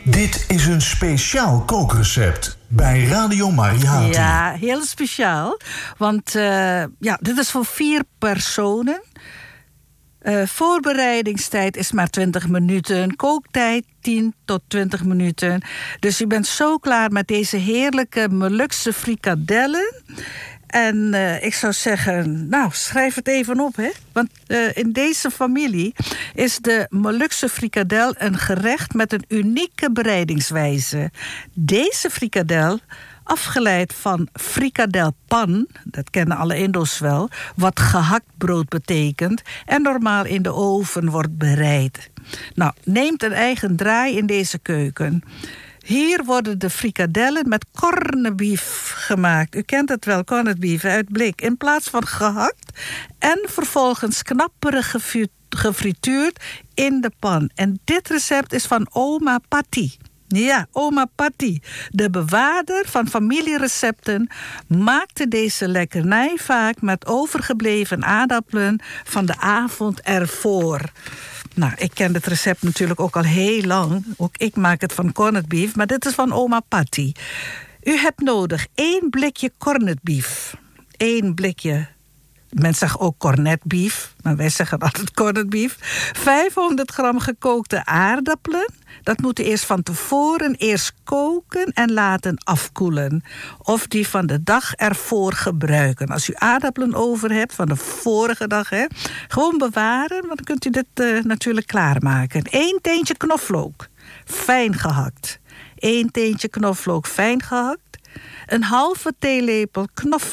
Dit is een speciaal kookrecept bij Radio Mariati. Ja, heel speciaal. Want dit is voor 4 personen. Voorbereidingstijd is maar 20 minuten. Kooktijd 10 tot 20 minuten. Dus u bent zo klaar met deze heerlijke Molukse frikadellen. En ik zou zeggen, nou, schrijf het even op, hè. Want in deze familie is de Molukse frikadel een gerecht met een unieke bereidingswijze. Deze frikadel, afgeleid van frikadelpan, dat kennen alle Indo's wel, wat gehakt brood betekent en normaal in de oven wordt bereid. Nou, neemt een eigen draai in deze keuken. Hier worden de frikadellen met corned beef gemaakt. U kent het wel, corned beef uit blik. In plaats van gehakt en vervolgens knapperig gefrituurd in de pan. En dit recept is van oma Patty. Ja, oma Patty, de bewaarder van familierecepten, maakte deze lekkernij vaak met overgebleven aardappelen van de avond ervoor. Nou, ik ken het recept natuurlijk ook al heel lang. Ook ik maak het van corned beef, maar dit is van oma Patty. U hebt nodig 1 blikje corned beef. 1 blikje, men zegt ook corned beef, maar wij zeggen altijd corned beef. 500 gram gekookte aardappelen. Dat moet u eerst van tevoren koken en laten afkoelen. Of die van de dag ervoor gebruiken. Als u aardappelen over hebt van de vorige dag, hè, gewoon bewaren, want dan kunt u dit natuurlijk klaarmaken. 1 teentje knoflook, fijn gehakt. 1 teentje knoflook, fijn gehakt. Een halve theelepel knoflook